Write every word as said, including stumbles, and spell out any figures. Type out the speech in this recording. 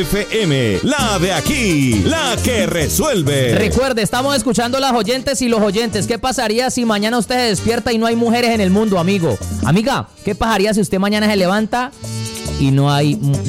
F M, la de aquí, la que resuelve. Recuerde, estamos escuchando las oyentes y los oyentes. ¿Qué pasaría si mañana usted se despierta y no hay mujeres en el mundo, amigo? Amiga, ¿qué pasaría si usted mañana se levanta y no hay